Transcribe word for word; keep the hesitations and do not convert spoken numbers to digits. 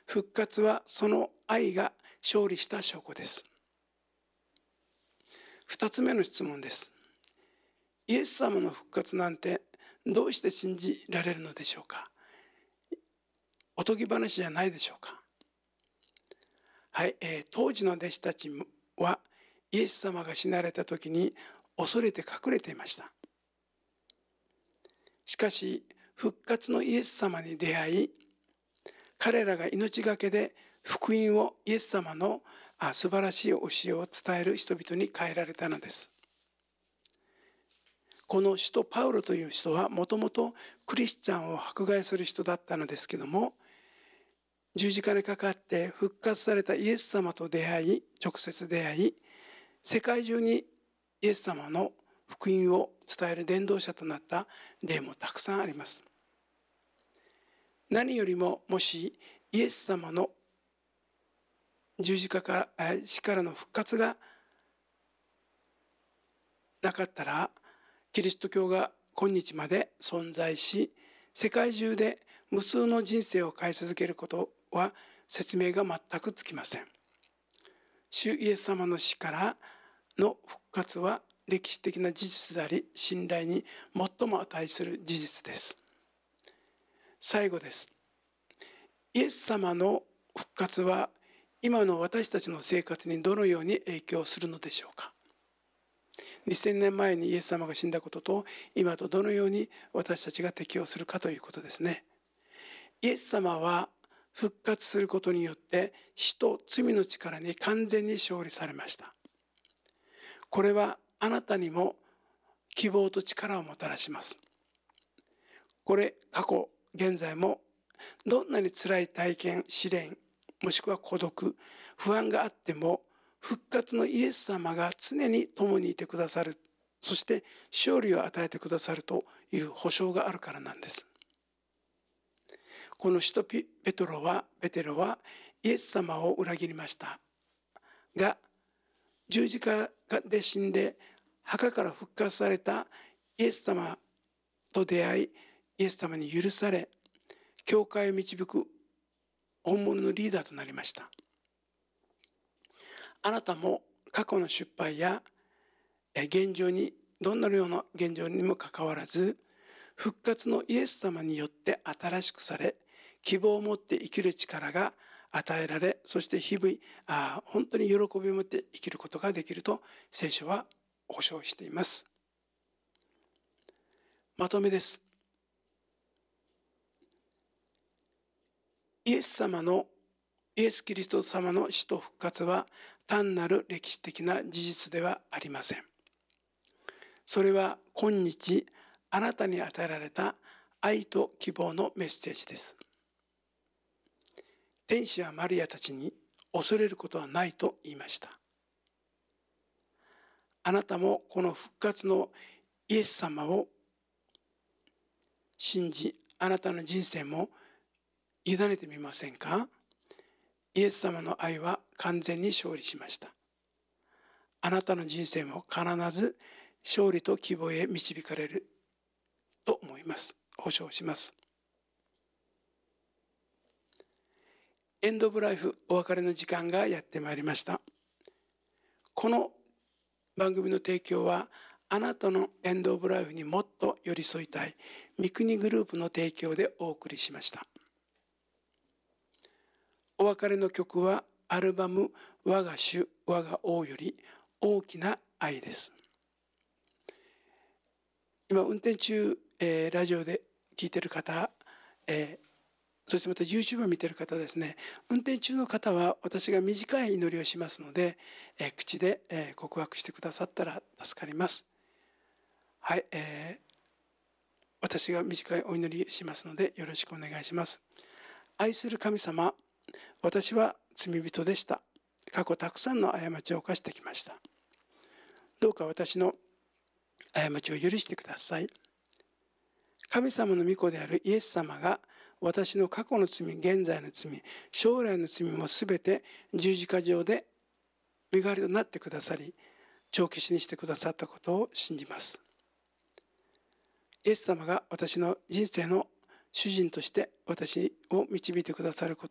復活はその愛が勝利した証拠です。二つ目の質問です。イエス様の復活なんてどうして信じられるのでしょうか。おとぎ話じゃないでしょうか。はい、えー、当時の弟子たちはイエス様が死なれた時に恐れて隠れていました。しかし復活のイエス様に出会い、彼らが命がけで福音を、イエス様の素晴らしい教えを伝える人々に変えられたのです。この使徒パウロという人はもともとクリスチャンを迫害する人だったのですけども、十字架にかかって復活されたイエス様と出会い、直接出会い、世界中にイエス様の福音を伝える伝道者となった例もたくさんあります。何よりも、もしイエス様の十字架から死からの復活がなかったら、キリスト教が今日まで存在し、世界中で無数の人生を変え続けることは説明が全くつきません。主イエス様の死からの復活は歴史的な事実であり、信頼に最も値する事実です。最後です。イエス様の復活は今の私たちの生活にどのように影響するのでしょうか。にせんねんまえにイエス様が死んだことと今とどのように私たちが適応するかということですね。イエス様は復活することによって死と罪の力に完全に勝利されました。これはあなたにも希望と力をもたらします。これ過去現在もどんなに辛い体験、試練、もしくは孤独、不安があっても復活のイエス様が常に共にいてくださる、そして勝利を与えてくださるという保証があるからなんです。この使徒ペトロは、ペテロはイエス様を裏切りましたが、十字架で死んで墓から復活されたイエス様と出会い、イエス様に許され、教会を導く本物のリーダーとなりました。あなたも過去の失敗や現状に、どんなような現状にもかかわらず、復活のイエス様によって新しくされ、希望を持って生きる力が与えられ、そして日々、あ本当に喜びを持って生きることができると聖書は保証しています。まとめです。イエス様のイエス・キリスト様の死と復活は単なる歴史的な事実ではありません。それは今日あなたに与えられた愛と希望のメッセージです。天使はマリアたちに恐れることはないと言いました。あなたもこの復活のイエス様を信じ、あなたの人生も委ねてみませんか。イエス様の愛は完全に勝利しました。あなたの人生も必ず勝利と希望へ導かれると思います。保証します。エンドオブライフ、お別れの時間がやってまいりました。この番組の提供はあなたのエンドオブライフにもっと寄り添いたい三国グループの提供でお送りしました。お別れの曲はアルバム我が主我が王より大きな愛です。今運転中、えー、ラジオで聞いている方、えー、そしてまた YouTube を見ている方ですね、運転中の方は私が短い祈りをしますので、えー、口で、えー、告白してくださったら助かります。はい、えー、私が短いお祈りしますのでよろしくお願いします。愛する神様、私は罪人でした。過去たくさんの過ちを犯してきました。どうか私の過ちを許してください。神様の御子であるイエス様が私の過去の罪、現在の罪、将来の罪もすべて十字架上で身代わりとなってくださり、帳消しにしてくださったことを信じます。イエス様が私の人生の主人として私を導いてくださること